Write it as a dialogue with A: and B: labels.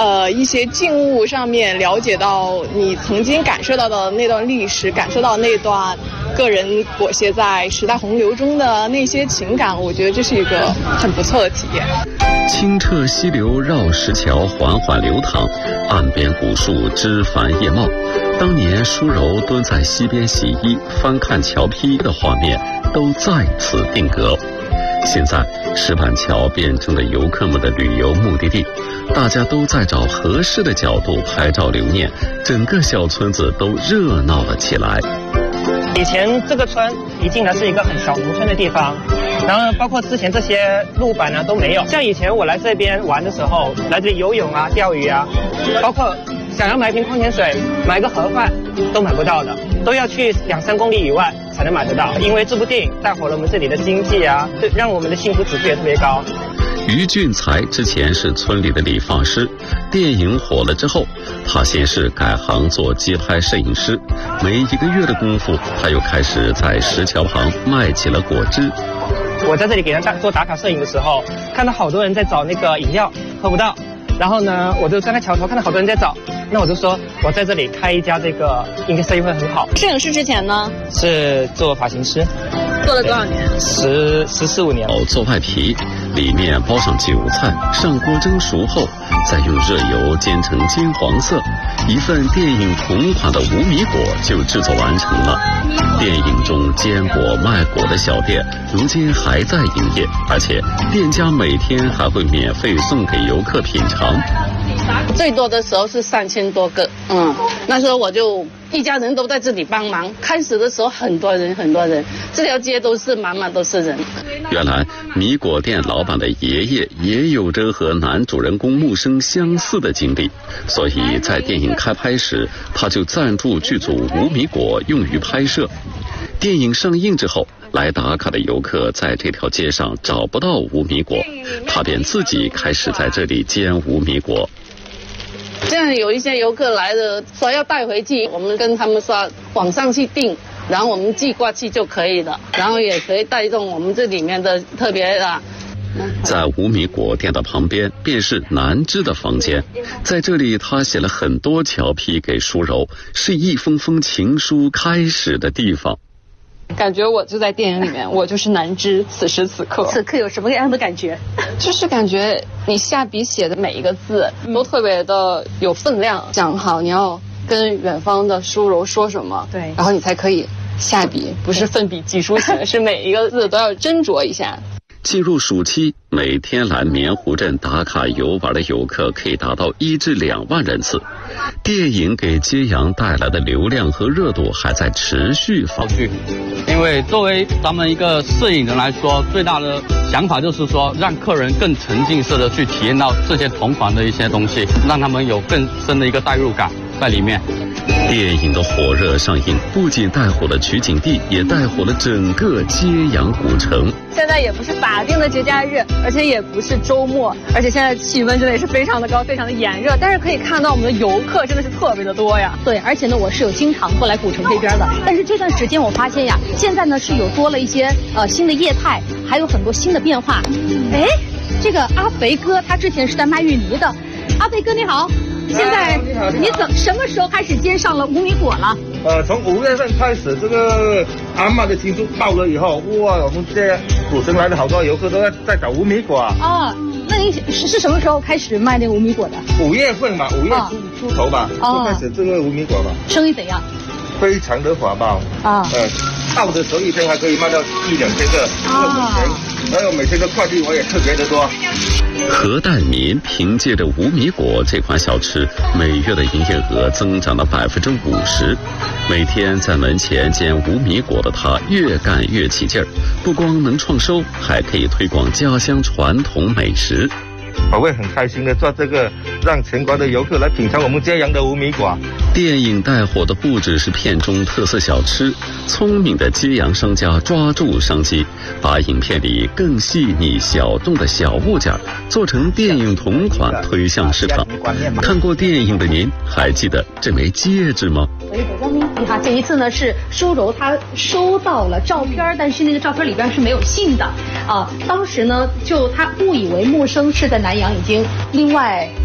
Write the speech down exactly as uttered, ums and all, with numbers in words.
A: 呃一些静物上面了解到你曾经感受到的那段历史，感受到那段个人裹挟在时代洪流中的那些情感，我觉得这是一个很不错的体验。
B: 清澈溪流绕石桥缓缓流淌，岸边古树枝繁叶茂。当年舒柔蹲在溪边洗衣翻看桥坯的画面都在此定格。现在石板桥变成了游客们的旅游目的地，大家都在找合适的角度拍照留念，整个小村子都热闹了起来。
C: 以前这个村一进来是一个很小农村的地方，然后包括之前这些路板啊都没有。像以前我来这边玩的时候，来这里游泳啊、钓鱼啊，包括想要买一瓶矿泉水、买个盒饭都买不到的，都要去两三公里以外才能买得到。因为这部电影带火了我们这里的经济啊，让我们的幸福指数也特别高。
B: 于俊才之前是村里的理发师，电影火了之后，他先是改行做街拍摄影师，没一个月的功夫，他又开始在石桥旁卖起了果汁。
C: 我在这里给人做打卡摄影的时候，看到好多人在找那个饮料，喝不到，然后呢，我就站在桥头看到好多人在找，那我就说我在这里开一家这个应该生意会很好。
D: 摄影师之前呢
C: 是做发型师，
D: 做了多少年？
C: 十十四五年。
B: 做外皮，里面包上韭菜，上锅蒸熟后，再用热油煎成金黄色，一份电影同款的无米果就制作完成了。电影中坚果卖果的小店如今还在营业，而且店家每天还会免费送给游客品尝。
E: 最多的时候是三千多个，嗯，那时候我就一家人都在这里帮忙。开始的时候很多人很多人，这条街都是满满都是人。
B: 原来米果店老板的爷爷也有着和男主人公木生相似的经历，所以在电影开拍时，他就赞助剧组无米果用于拍摄。电影上映之后，来打卡的游客在这条街上找不到无米果，他便自己开始在这里煎无米果。
E: 这样有一些游客来的说要带回去，我们跟他们说网上去订，然后我们寄过去就可以了，然后也可以带动我们这里面的特别的。
B: 在无米果店的旁边便是南芝的房间，在这里他写了很多桥坯给舒柔，是一封封情书开始的地方。
D: 感觉我就在电影里面，我就是南芝，此时此刻。
F: 此刻有什么样的感觉？
D: 就是感觉你下笔写的每一个字都特别的有分量，讲好你要跟远方的舒柔说什么，
F: 对，
D: 然后你才可以下笔，不是奋笔疾书型，是每一个字都要斟酌一下。
B: 进入暑期，每天来棉湖镇打卡游玩的游客可以达到一至两万人次。电影给揭阳带来的流量和热度还在持续发
G: 去，因为作为咱们一个摄影人来说，最大的想法就是说，让客人更沉浸式的去体验到这些同款的一些东西，让他们有更深的一个代入感在里面。
B: 电影的火热上映，不仅带火了取景地，也带火了整个揭阳古城。
F: 现在也不是法定的节假日，而且也不是周末，而且现在气温真的也是非常的高，非常的炎热。但是可以看到我们的游客真的是特别的多呀。
H: 对，而且呢，我是有经常过来古城这边的。但是这段时间我发现呀，现在呢是有多了一些呃新的业态，还有很多新的变化。哎，这个阿肥哥他之前是在卖芋泥的。阿肥哥你好。现在你怎什么时候开始煎上了无米果了？
I: 呃，从五月份开始，这个阿嬷的情书爆了以后，哇，我们这古城来的好多游客都在在找无米果啊。
H: 哦，那你是是什么时候开始卖那个无米果的？
I: 五月份吧，五月初、哦、出头吧，就开始这个无米果吧。
H: 生意怎样？
I: 非常的火爆
H: 啊！
I: 呃，到的时候一天还可以卖到一两千个，啊，还有每天的快递我也特别的多。
B: 何代民凭借着无米果这款小吃，每月的营业额增长了百分之五十。每天在门前煎无米果的他，越干越起劲儿，不光能创收，还可以推广家乡传统美食。
I: 我会很开心的做这个，让全国的游客来品尝我们揭阳的无米果。
B: 电影带火的不只是片中特色小吃，聪明的揭阳商家抓住商机，把影片里更细腻小众的小物件做成电影同款推向市场。看过电影的您还记得这枚戒指吗？
H: 你看，这一次呢是舒柔他收到了照片，但是那个照片里边是没有信的啊。当时呢，就他误以为木生是在南阳已经另外